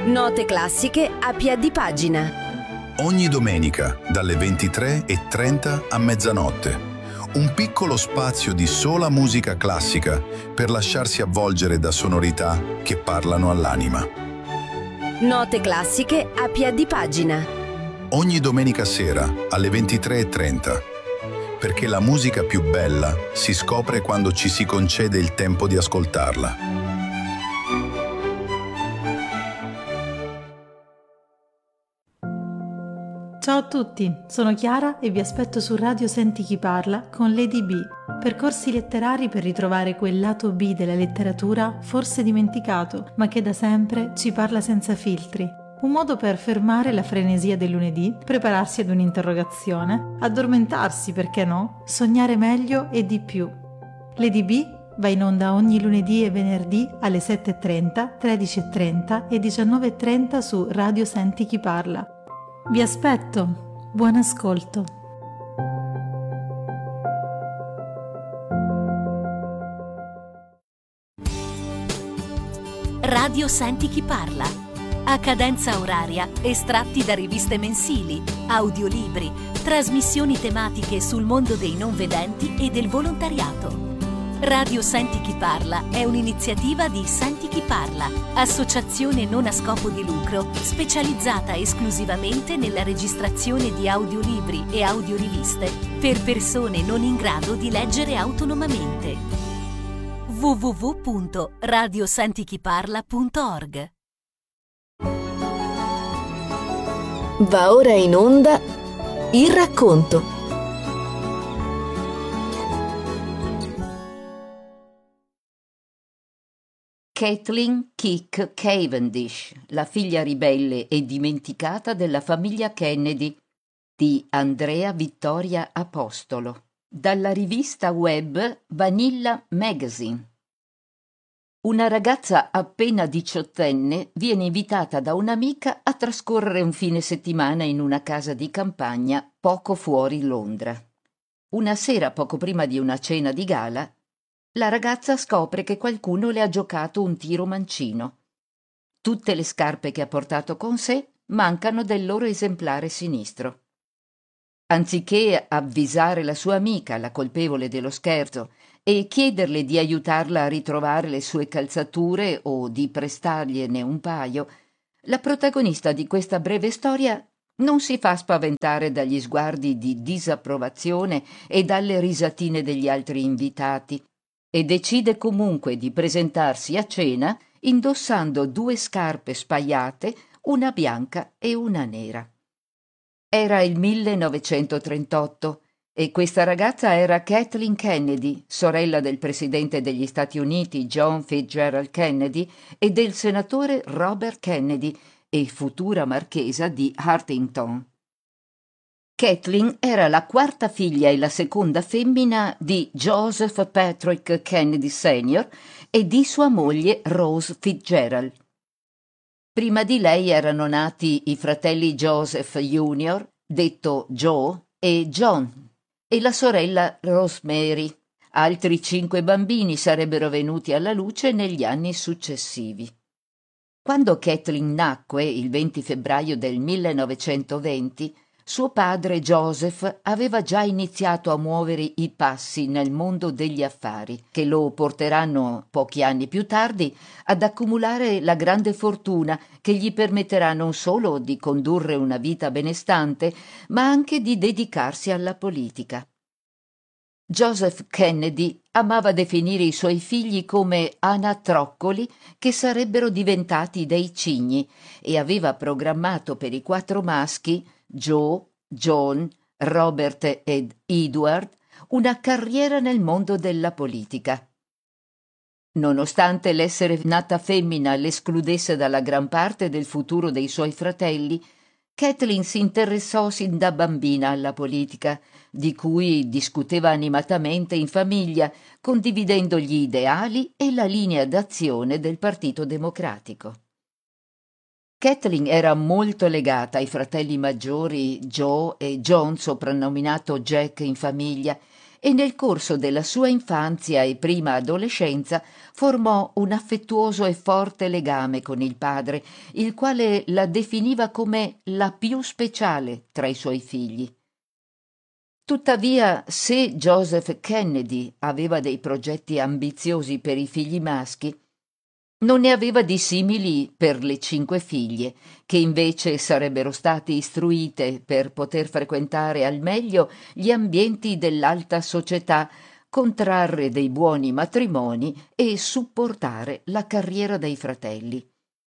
Note classiche a piè di pagina. Ogni domenica dalle 23:30 a mezzanotte. Un piccolo spazio di sola musica classica per lasciarsi avvolgere da sonorità che parlano all'anima. Note classiche a piè di pagina. Ogni domenica sera alle 23:30. Perché la musica più bella si scopre quando ci si concede il tempo di ascoltarla. Ciao a tutti, sono Chiara e vi aspetto su Radio Senti Chi Parla con Lady B, percorsi letterari per ritrovare quel lato B della letteratura forse dimenticato, ma che da sempre ci parla senza filtri. Un modo per fermare la frenesia del lunedì, prepararsi ad un'interrogazione, addormentarsi, perché no, sognare meglio e di più. Lady B va in onda ogni lunedì e venerdì alle 7:30, 13:30 e 19:30 su Radio Senti Chi Parla. Vi aspetto, buon ascolto. Radio Senti Chi Parla. A cadenza oraria, estratti da riviste mensili, audiolibri, trasmissioni tematiche sul mondo dei non vedenti e del volontariato. Radio Senti Chi Parla è un'iniziativa di Senti Chi Parla, associazione non a scopo di lucro specializzata esclusivamente nella registrazione di audiolibri e audioriviste per persone non in grado di leggere autonomamente. www.radiosentichiparla.org. Va ora in onda Il racconto. Kathleen Kick Cavendish, la figlia ribelle e dimenticata della famiglia Kennedy, di Andrea Vittoria Apostolo, dalla rivista web Vanilla Magazine. Una ragazza appena diciottenne viene invitata da un'amica a trascorrere un fine settimana in una casa di campagna poco fuori Londra. Una sera, poco prima di una cena di gala, la ragazza scopre che qualcuno le ha giocato un tiro mancino. Tutte le scarpe che ha portato con sé mancano del loro esemplare sinistro. Anziché avvisare la sua amica, la colpevole dello scherzo, e chiederle di aiutarla a ritrovare le sue calzature o di prestargliene un paio, la protagonista di questa breve storia non si fa spaventare dagli sguardi di disapprovazione e dalle risatine degli altri invitati, e decide comunque di presentarsi a cena indossando 2 scarpe spaiate, una bianca e una nera. Era il 1938 e questa ragazza era Kathleen Kennedy, sorella del presidente degli Stati Uniti John Fitzgerald Kennedy e del senatore Robert Kennedy e futura marchesa di Hartington. Kathleen era la quarta figlia e la seconda femmina di Joseph Patrick Kennedy Sr. e di sua moglie Rose Fitzgerald. Prima di lei erano nati i fratelli Joseph Jr., detto Joe, e John, e la sorella Rosemary. Altri 5 bambini sarebbero venuti alla luce negli anni successivi. Quando Kathleen nacque, il 20 febbraio del 1920, suo padre Joseph aveva già iniziato a muovere i passi nel mondo degli affari, che lo porteranno pochi anni più tardi ad accumulare la grande fortuna che gli permetterà non solo di condurre una vita benestante, ma anche di dedicarsi alla politica. Joseph Kennedy amava definire i suoi figli come anatroccoli che sarebbero diventati dei cigni e aveva programmato per i 4 maschi, Joe, John, Robert ed Edward, una carriera nel mondo della politica. Nonostante l'essere nata femmina l'escludesse dalla gran parte del futuro dei suoi fratelli, Kathleen si interessò sin da bambina alla politica, di cui discuteva animatamente in famiglia, condividendo gli ideali e la linea d'azione del Partito Democratico. Kathleen era molto legata ai fratelli maggiori Joe e John, soprannominato Jack in famiglia, e nel corso della sua infanzia e prima adolescenza formò un affettuoso e forte legame con il padre, il quale la definiva come la più speciale tra i suoi figli. Tuttavia, se Joseph Kennedy aveva dei progetti ambiziosi per i figli maschi, non ne aveva di simili per le 5 figlie, che invece sarebbero state istruite per poter frequentare al meglio gli ambienti dell'alta società, contrarre dei buoni matrimoni e supportare la carriera dei fratelli.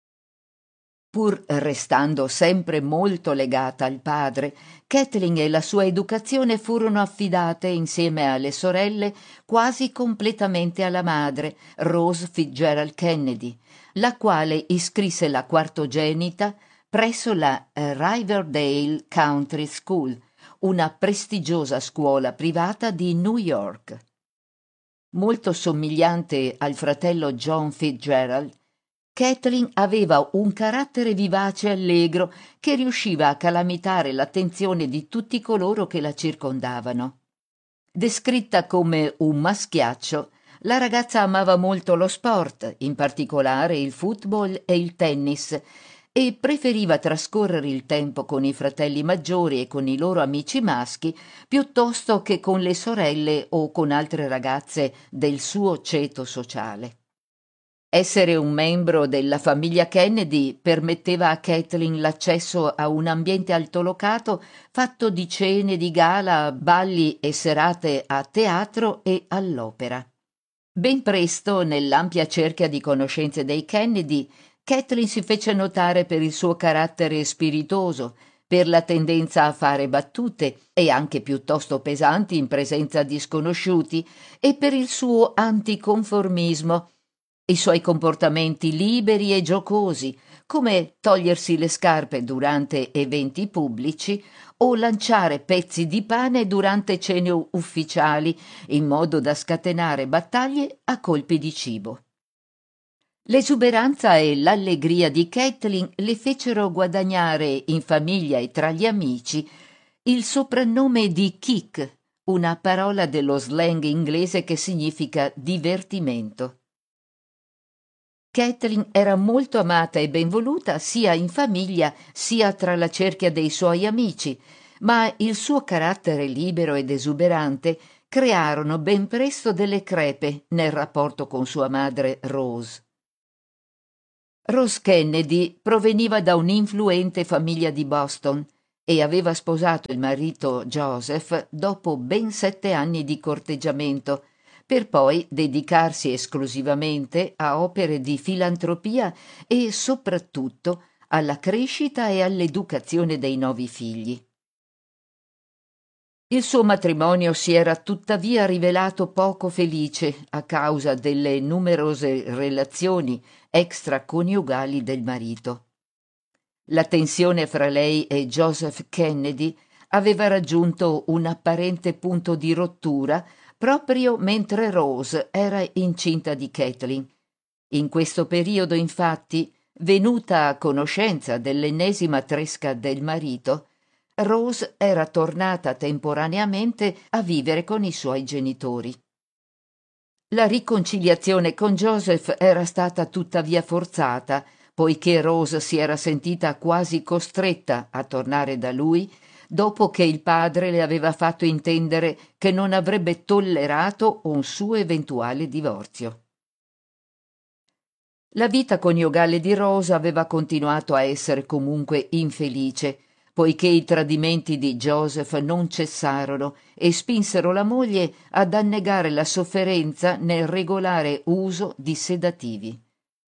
Pur restando sempre molto legata al padre, Kathleen e la sua educazione furono affidate insieme alle sorelle quasi completamente alla madre, Rose Fitzgerald Kennedy, la quale iscrisse la quartogenita presso la Riverdale Country School, una prestigiosa scuola privata di New York. Molto somigliante al fratello John Fitzgerald, Kathleen aveva un carattere vivace e allegro che riusciva a calamitare l'attenzione di tutti coloro che la circondavano. Descritta come un maschiaccio, la ragazza amava molto lo sport, in particolare il football e il tennis, e preferiva trascorrere il tempo con i fratelli maggiori e con i loro amici maschi piuttosto che con le sorelle o con altre ragazze del suo ceto sociale. Essere un membro della famiglia Kennedy permetteva a Kathleen l'accesso a un ambiente altolocato fatto di cene di gala, balli e serate a teatro e all'opera. Ben presto, nell'ampia cerchia di conoscenze dei Kennedy, Kathleen si fece notare per il suo carattere spiritoso, per la tendenza a fare battute, e anche piuttosto pesanti in presenza di sconosciuti, e per il suo anticonformismo, i suoi comportamenti liberi e giocosi, come togliersi le scarpe durante eventi pubblici o lanciare pezzi di pane durante cene ufficiali, in modo da scatenare battaglie a colpi di cibo. L'esuberanza e l'allegria di Kathleen le fecero guadagnare in famiglia e tra gli amici il soprannome di Kick, una parola dello slang inglese che significa divertimento. Kathleen era molto amata e ben voluta sia in famiglia sia tra la cerchia dei suoi amici, ma il suo carattere libero ed esuberante crearono ben presto delle crepe nel rapporto con sua madre Rose. Rose Kennedy proveniva da un'influente famiglia di Boston e aveva sposato il marito Joseph dopo ben 7 anni di corteggiamento, per poi dedicarsi esclusivamente a opere di filantropia e soprattutto alla crescita e all'educazione dei 9 figli. Il suo matrimonio si era tuttavia rivelato poco felice a causa delle numerose relazioni extraconiugali del marito. La tensione fra lei e Joseph Kennedy aveva raggiunto un apparente punto di rottura proprio mentre Rose era incinta di Kathleen. In questo periodo, infatti, venuta a conoscenza dell'ennesima tresca del marito, Rose era tornata temporaneamente a vivere con i suoi genitori. La riconciliazione con Joseph era stata tuttavia forzata, poiché Rose si era sentita quasi costretta a tornare da lui dopo che il padre le aveva fatto intendere che non avrebbe tollerato un suo eventuale divorzio. La vita coniugale di Rose aveva continuato a essere comunque infelice, poiché i tradimenti di Joseph non cessarono e spinsero la moglie ad annegare la sofferenza nel regolare uso di sedativi.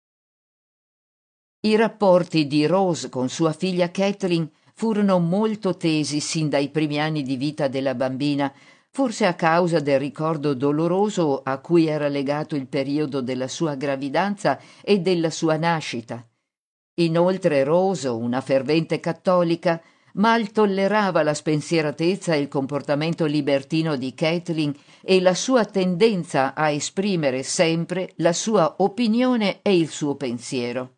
I rapporti di Rose con sua figlia Kathleen furono molto tesi sin dai primi anni di vita della bambina, forse a causa del ricordo doloroso a cui era legato il periodo della sua gravidanza e della sua nascita. Inoltre Rose, una fervente cattolica, mal tollerava la spensieratezza e il comportamento libertino di Kathleen e la sua tendenza a esprimere sempre la sua opinione e il suo pensiero.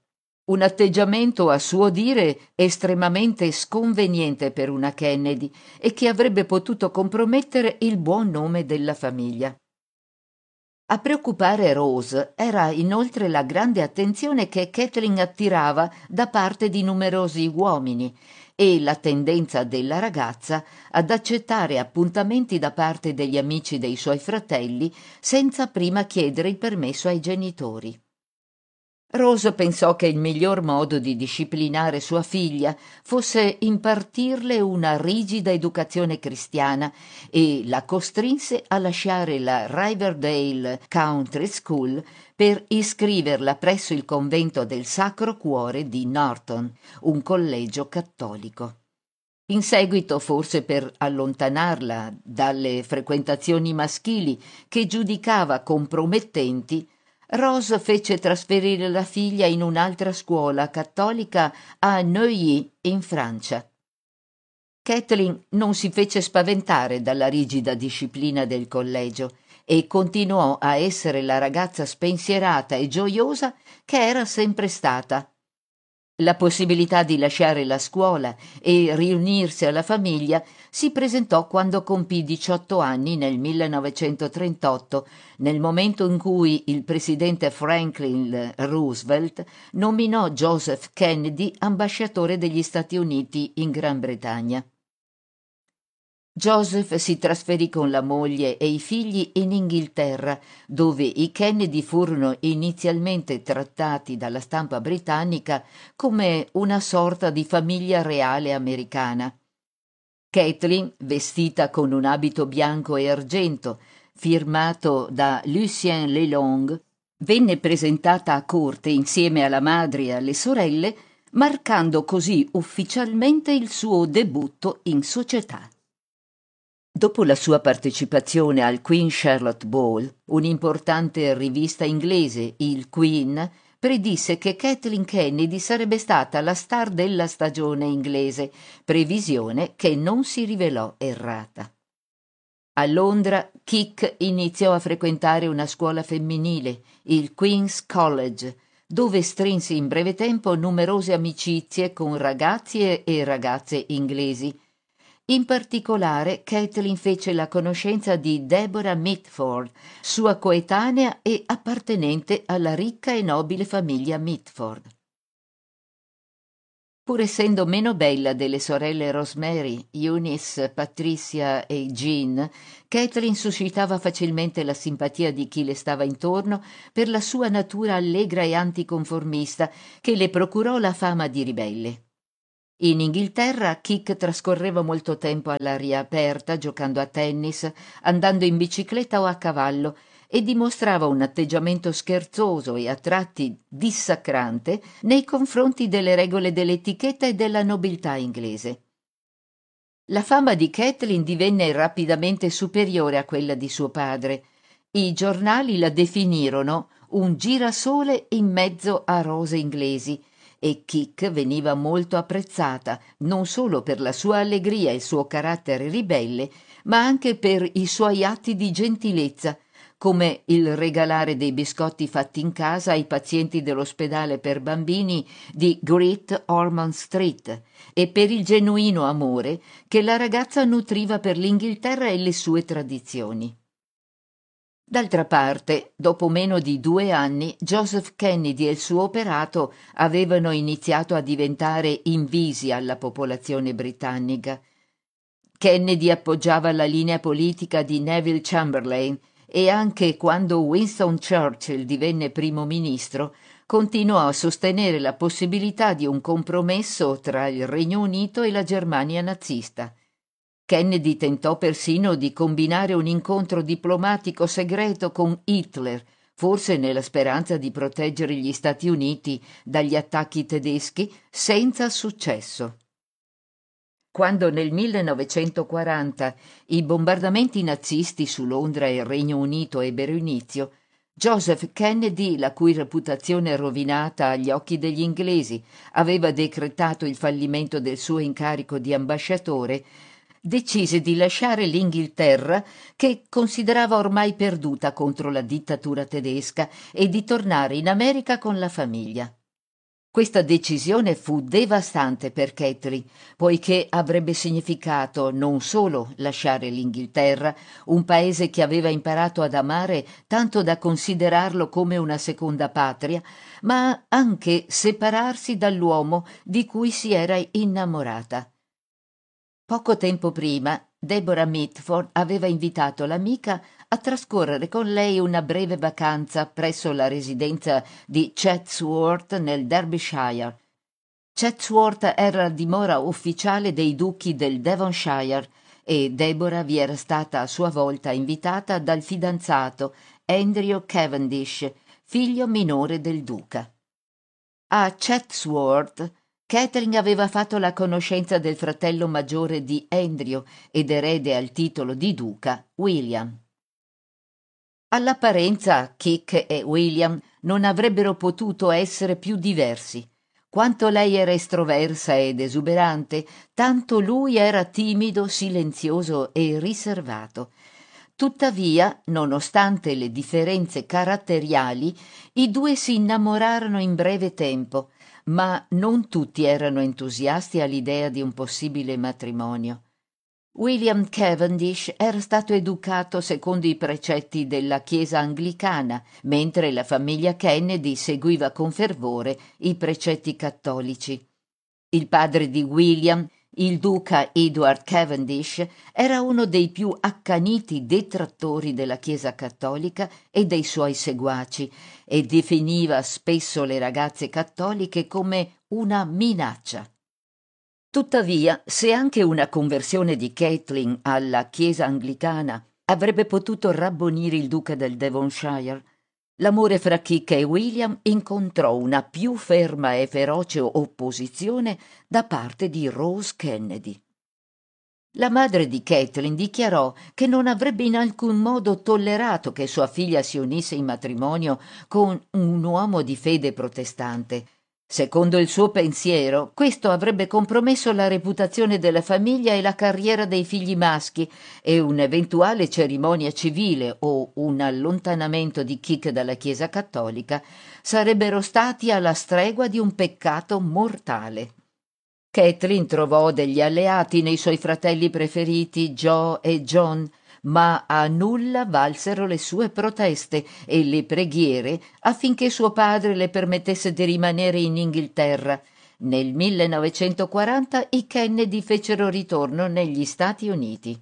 un atteggiamento a suo dire estremamente sconveniente per una Kennedy e che avrebbe potuto compromettere il buon nome della famiglia. A preoccupare Rose era inoltre la grande attenzione che Kathleen attirava da parte di numerosi uomini e la tendenza della ragazza ad accettare appuntamenti da parte degli amici dei suoi fratelli senza prima chiedere il permesso ai genitori. Rose pensò che il miglior modo di disciplinare sua figlia fosse impartirle una rigida educazione cristiana e la costrinse a lasciare la Riverdale Country School per iscriverla presso il convento del Sacro Cuore di Norton, un collegio cattolico. In seguito, forse per allontanarla dalle frequentazioni maschili che giudicava compromettenti, Rose fece trasferire la figlia in un'altra scuola cattolica a Neuilly, in Francia. Kathleen non si fece spaventare dalla rigida disciplina del collegio e continuò a essere la ragazza spensierata e gioiosa che era sempre stata. La possibilità di lasciare la scuola e riunirsi alla famiglia si presentò quando compì 18 anni nel 1938, nel momento in cui il presidente Franklin Roosevelt nominò Joseph Kennedy ambasciatore degli Stati Uniti in Gran Bretagna. Joseph si trasferì con la moglie e i figli in Inghilterra, dove i Kennedy furono inizialmente trattati dalla stampa britannica come una sorta di famiglia reale americana. Kathleen, vestita con un abito bianco e argento, firmato da Lucien Lelong, venne presentata a corte insieme alla madre e alle sorelle, marcando così ufficialmente il suo debutto in società. Dopo la sua partecipazione al Queen Charlotte Ball, un'importante rivista inglese, il Queen, predisse che Kathleen Kennedy sarebbe stata la star della stagione inglese, previsione che non si rivelò errata. A Londra, Kik iniziò a frequentare una scuola femminile, il Queen's College, dove strinse in breve tempo numerose amicizie con ragazzi e ragazze inglesi. In particolare, Kathleen fece la conoscenza di Deborah Mitford, sua coetanea e appartenente alla ricca e nobile famiglia Mitford. Pur essendo meno bella delle sorelle Rosemary, Eunice, Patricia e Jean, Kathleen suscitava facilmente la simpatia di chi le stava intorno per la sua natura allegra e anticonformista che le procurò la fama di ribelle. In Inghilterra Kik trascorreva molto tempo all'aria aperta, giocando a tennis, andando in bicicletta o a cavallo, e dimostrava un atteggiamento scherzoso e a tratti dissacrante nei confronti delle regole dell'etichetta e della nobiltà inglese. La fama di Kathleen divenne rapidamente superiore a quella di suo padre. I giornali la definirono un girasole in mezzo a rose inglesi, e Kik veniva molto apprezzata non solo per la sua allegria e il suo carattere ribelle, ma anche per i suoi atti di gentilezza, come il regalare dei biscotti fatti in casa ai pazienti dell'ospedale per bambini di Great Ormond Street, e per il genuino amore che la ragazza nutriva per l'Inghilterra e le sue tradizioni. D'altra parte, dopo meno di 2 anni, Joseph Kennedy e il suo operato avevano iniziato a diventare invisi alla popolazione britannica. Kennedy appoggiava la linea politica di Neville Chamberlain e anche quando Winston Churchill divenne primo ministro, continuò a sostenere la possibilità di un compromesso tra il Regno Unito e la Germania nazista. Kennedy tentò persino di combinare un incontro diplomatico segreto con Hitler, forse nella speranza di proteggere gli Stati Uniti dagli attacchi tedeschi, senza successo. Quando nel 1940 i bombardamenti nazisti su Londra e il Regno Unito ebbero inizio, Joseph Kennedy, la cui reputazione rovinata agli occhi degli inglesi aveva decretato il fallimento del suo incarico di ambasciatore, decise di lasciare l'Inghilterra, che considerava ormai perduta contro la dittatura tedesca, e di tornare in America con la famiglia. Questa decisione fu devastante per Kathleen, poiché avrebbe significato non solo lasciare l'Inghilterra, un paese che aveva imparato ad amare tanto da considerarlo come una seconda patria, ma anche separarsi dall'uomo di cui si era innamorata. Poco tempo prima, Deborah Mitford aveva invitato l'amica a trascorrere con lei una breve vacanza presso la residenza di Chatsworth nel Derbyshire. Chatsworth era la dimora ufficiale dei duchi del Devonshire e Deborah vi era stata a sua volta invitata dal fidanzato Andrew Cavendish, figlio minore del duca. A Chatsworth Kathleen aveva fatto la conoscenza del fratello maggiore di Andrew ed erede al titolo di duca, William. All'apparenza Kik e William non avrebbero potuto essere più diversi. Quanto lei era estroversa ed esuberante, tanto lui era timido, silenzioso e riservato. Tuttavia, nonostante le differenze caratteriali, i due si innamorarono in breve tempo, ma non tutti erano entusiasti all'idea di un possibile matrimonio. William Cavendish era stato educato secondo i precetti della Chiesa anglicana, mentre la famiglia Kennedy seguiva con fervore i precetti cattolici. Il padre di William, il duca Edward Cavendish, era uno dei più accaniti detrattori della Chiesa cattolica e dei suoi seguaci e definiva spesso le ragazze cattoliche come una minaccia. Tuttavia, se anche una conversione di Kathleen alla Chiesa anglicana avrebbe potuto rabbonire il duca del Devonshire, l'amore fra Kik e William incontrò una più ferma e feroce opposizione da parte di Rose Kennedy. La madre di Kathleen dichiarò che non avrebbe in alcun modo tollerato che sua figlia si unisse in matrimonio con un uomo di fede protestante. Secondo il suo pensiero, questo avrebbe compromesso la reputazione della famiglia e la carriera dei figli maschi e un'eventuale cerimonia civile o un allontanamento di Kik dalla Chiesa cattolica sarebbero stati alla stregua di un peccato mortale. Kathleen trovò degli alleati nei suoi fratelli preferiti Joe e John, ma a nulla valsero le sue proteste e le preghiere affinché suo padre le permettesse di rimanere in Inghilterra. Nel 1940 i Kennedy fecero ritorno negli Stati Uniti.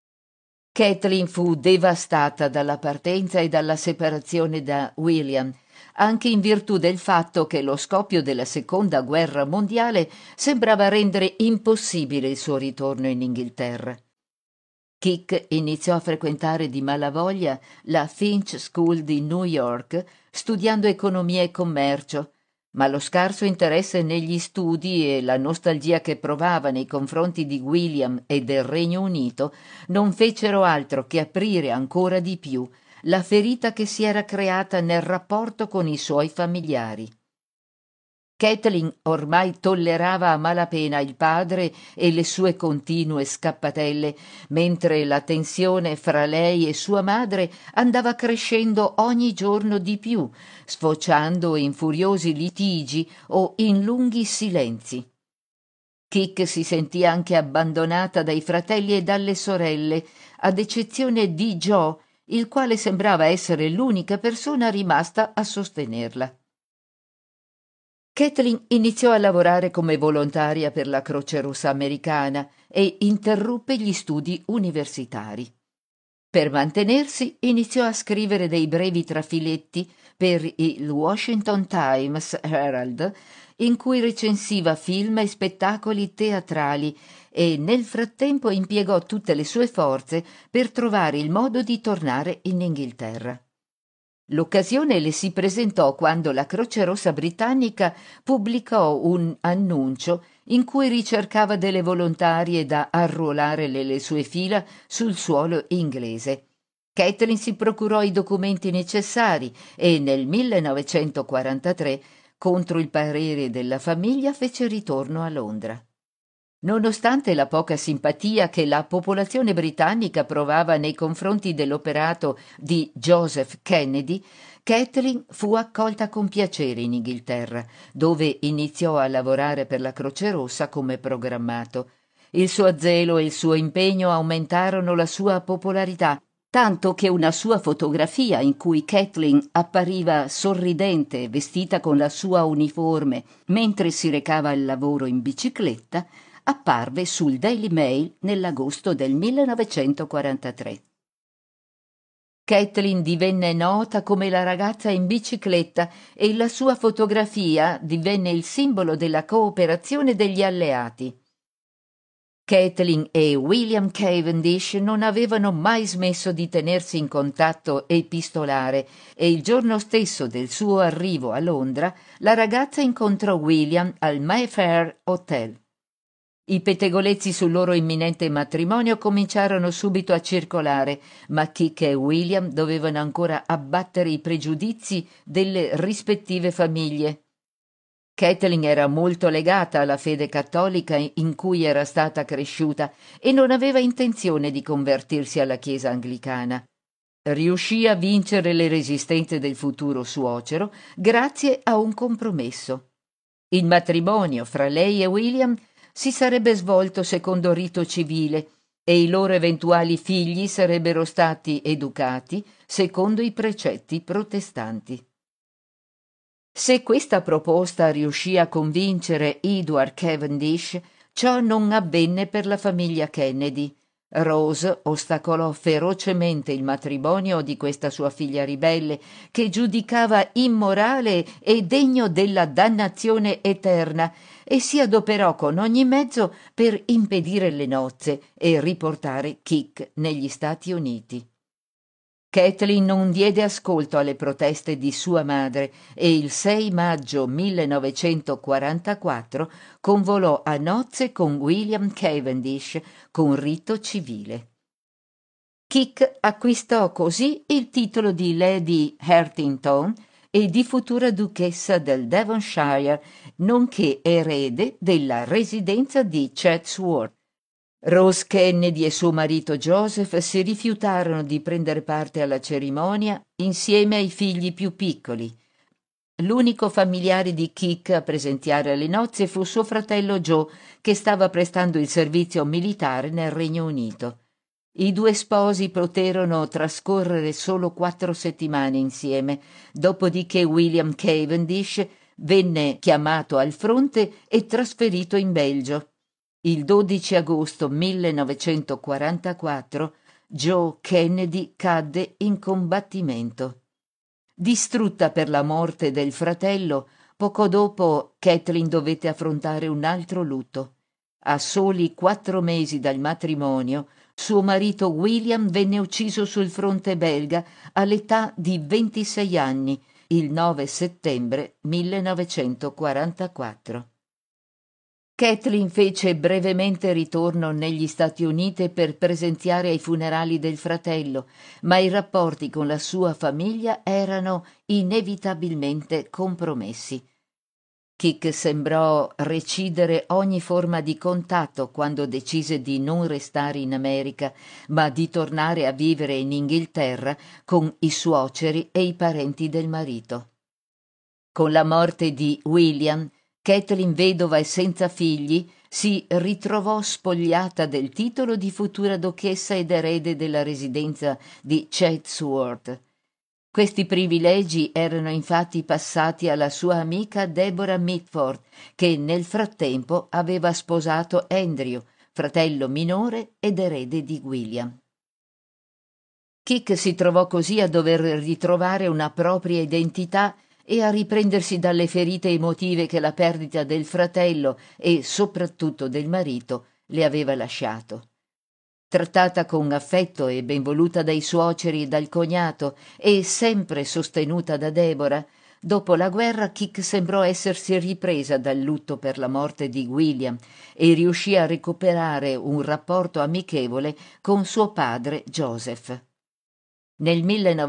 Kathleen fu devastata dalla partenza e dalla separazione da William, anche in virtù del fatto che lo scoppio della Seconda Guerra Mondiale sembrava rendere impossibile il suo ritorno in Inghilterra. Kik iniziò a frequentare di malavoglia la Finch School di New York, studiando economia e commercio, ma lo scarso interesse negli studi e la nostalgia che provava nei confronti di William e del Regno Unito non fecero altro che aprire ancora di più la ferita che si era creata nel rapporto con i suoi familiari. Kathleen ormai tollerava a malapena il padre e le sue continue scappatelle, mentre la tensione fra lei e sua madre andava crescendo ogni giorno di più, sfociando in furiosi litigi o in lunghi silenzi. Kik si sentì anche abbandonata dai fratelli e dalle sorelle, ad eccezione di Joe, il quale sembrava essere l'unica persona rimasta a sostenerla. Kathleen iniziò a lavorare come volontaria per la Croce Rossa americana e interruppe gli studi universitari. Per mantenersi iniziò a scrivere dei brevi trafiletti per il Washington Times Herald, in cui recensiva film e spettacoli teatrali e nel frattempo impiegò tutte le sue forze per trovare il modo di tornare in Inghilterra. L'occasione le si presentò quando la Croce Rossa britannica pubblicò un annuncio in cui ricercava delle volontarie da arruolare nelle sue fila sul suolo inglese. Kathleen si procurò i documenti necessari e nel 1943, contro il parere della famiglia, fece ritorno a Londra. Nonostante la poca simpatia che la popolazione britannica provava nei confronti dell'operato di Joseph Kennedy, Kathleen fu accolta con piacere in Inghilterra, dove iniziò a lavorare per la Croce Rossa come programmato. Il suo zelo e il suo impegno aumentarono la sua popolarità, tanto che una sua fotografia in cui Kathleen appariva sorridente, vestita con la sua uniforme, mentre si recava al lavoro in bicicletta, apparve sul Daily Mail nell'agosto del 1943. Kathleen divenne nota come la ragazza in bicicletta e la sua fotografia divenne il simbolo della cooperazione degli alleati. Kathleen e William Cavendish non avevano mai smesso di tenersi in contatto epistolare e il giorno stesso del suo arrivo a Londra la ragazza incontrò William al Mayfair Hotel. I pettegolezzi sul loro imminente matrimonio cominciarono subito a circolare, ma Kik e William dovevano ancora abbattere i pregiudizi delle rispettive famiglie. Kathleen era molto legata alla fede cattolica in cui era stata cresciuta e non aveva intenzione di convertirsi alla Chiesa anglicana. Riuscì a vincere le resistenze del futuro suocero grazie a un compromesso. Il matrimonio fra lei e William si sarebbe svolto secondo rito civile e i loro eventuali figli sarebbero stati educati secondo i precetti protestanti. Se questa proposta riuscì a convincere Edward Cavendish, ciò non avvenne per la famiglia Kennedy. Rose ostacolò ferocemente il matrimonio di questa sua figlia ribelle, che giudicava immorale e degno della dannazione eterna, e si adoperò con ogni mezzo per impedire le nozze e riportare Kik negli Stati Uniti. Kathleen non diede ascolto alle proteste di sua madre e il 6 maggio 1944 convolò a nozze con William Cavendish con rito civile. Kik acquistò così il titolo di Lady Hartington e di futura duchessa del Devonshire, nonché erede della residenza di Chatsworth. Rose Kennedy e suo marito Joseph si rifiutarono di prendere parte alla cerimonia insieme ai figli più piccoli. L'unico familiare di Kik a presenziare alle nozze fu suo fratello Joe, che stava prestando il servizio militare nel Regno Unito. I due sposi poterono trascorrere solo 4 settimane insieme, dopodiché William Cavendish venne chiamato al fronte e trasferito in Belgio. Il 12 agosto 1944 Joe Kennedy cadde in combattimento. Distrutta per la morte del fratello, poco dopo Kathleen dovette affrontare un altro lutto. A soli 4 mesi dal matrimonio, suo marito William venne ucciso sul fronte belga all'età di 26 anni, il 9 settembre 1944. Kathleen fece brevemente ritorno negli Stati Uniti per presenziare ai funerali del fratello, ma i rapporti con la sua famiglia erano inevitabilmente compromessi. Kik sembrò recidere ogni forma di contatto quando decise di non restare in America, ma di tornare a vivere in Inghilterra con i suoceri e i parenti del marito. Con la morte di William, Kathleen, vedova e senza figli, si ritrovò spogliata del titolo di futura duchessa ed erede della residenza di Chatsworth. Questi privilegi erano infatti passati alla sua amica Deborah Mitford, che nel frattempo aveva sposato Andrew, fratello minore ed erede di William. Kik si trovò così a dover ritrovare una propria identità e a riprendersi dalle ferite emotive che la perdita del fratello e soprattutto del marito le aveva lasciato. Trattata con affetto e benvoluta dai suoceri e dal cognato e sempre sostenuta da Deborah, dopo la guerra Kik sembrò essersi ripresa dal lutto per la morte di William e riuscì a recuperare un rapporto amichevole con suo padre Joseph. Nel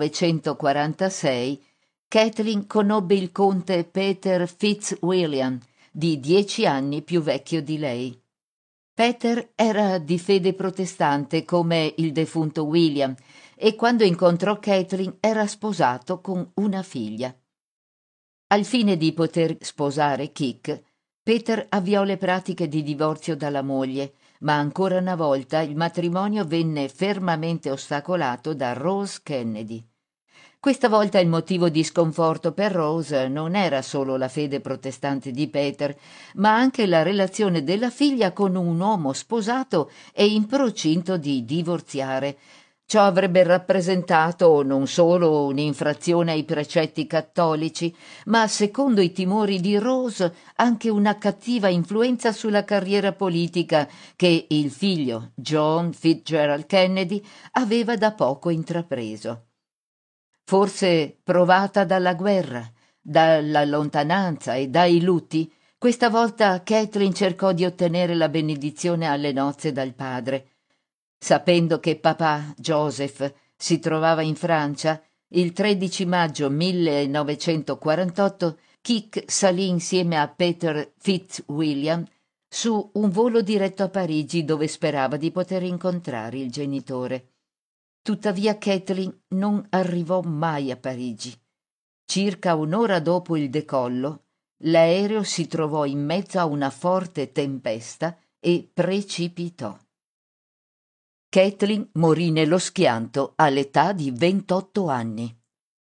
1946 Kathleen conobbe il conte Peter Fitzwilliam, di 10 anni più vecchio di lei. Peter era di fede protestante come il defunto William e quando incontrò Kathleen era sposato con una figlia. Al fine di poter sposare Kik, Peter avviò le pratiche di divorzio dalla moglie, ma ancora una volta il matrimonio venne fermamente ostacolato da Rose Kennedy. Questa volta il motivo di sconforto per Rose non era solo la fede protestante di Peter, ma anche la relazione della figlia con un uomo sposato e in procinto di divorziare. Ciò avrebbe rappresentato non solo un'infrazione ai precetti cattolici, ma, secondo i timori di Rose, anche una cattiva influenza sulla carriera politica che il figlio, John Fitzgerald Kennedy, aveva da poco intrapreso. Forse provata dalla guerra, dalla lontananza e dai lutti, questa volta Kathleen cercò di ottenere la benedizione alle nozze dal padre. Sapendo che papà, Joseph, si trovava in Francia, il 13 maggio 1948 Kik salì insieme a Peter Fitzwilliam su un volo diretto a Parigi dove sperava di poter incontrare il genitore. Tuttavia Kathleen non arrivò mai a Parigi. Circa un'ora dopo il decollo, l'aereo si trovò in mezzo a una forte tempesta e precipitò. Kathleen morì nello schianto all'età di 28 anni.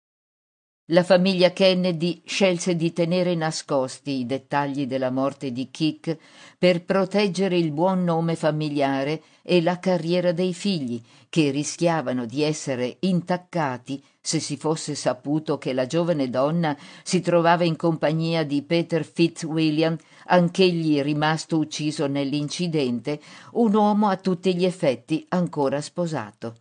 La famiglia Kennedy scelse di tenere nascosti i dettagli della morte di Kik per proteggere il buon nome familiare e la carriera dei figli, che rischiavano di essere intaccati se si fosse saputo che la giovane donna si trovava in compagnia di Peter Fitzwilliam, anch'egli rimasto ucciso nell'incidente, un uomo a tutti gli effetti ancora sposato.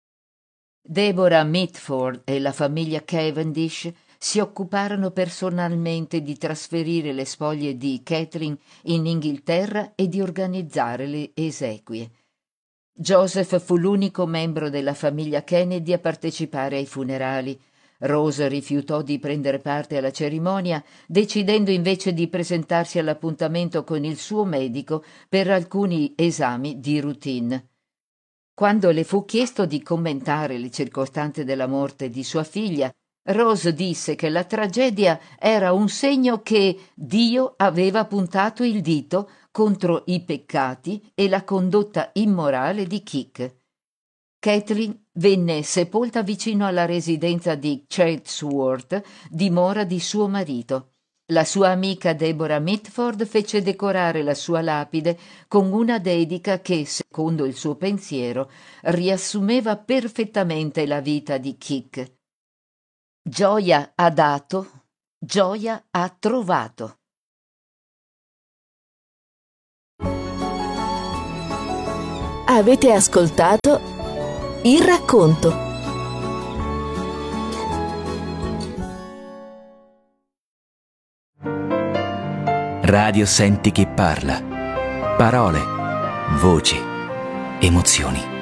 Deborah Mitford e la famiglia Cavendish si occuparono personalmente di trasferire le spoglie di Kathleen in Inghilterra e di organizzare le esequie. Joseph fu l'unico membro della famiglia Kennedy a partecipare ai funerali. Rose rifiutò di prendere parte alla cerimonia, decidendo invece di presentarsi all'appuntamento con il suo medico per alcuni esami di routine. Quando le fu chiesto di commentare le circostanze della morte di sua figlia, Rose disse che la tragedia era un segno che Dio aveva puntato il dito contro i peccati e la condotta immorale di Kik. Kathleen venne sepolta vicino alla residenza di Chatsworth, dimora di suo marito. La sua amica Deborah Mitford fece decorare la sua lapide con una dedica che, secondo il suo pensiero, riassumeva perfettamente la vita di Kik. Gioia ha dato, gioia ha trovato. Avete ascoltato Il racconto. Radio Senti chi parla. Parole, voci, emozioni.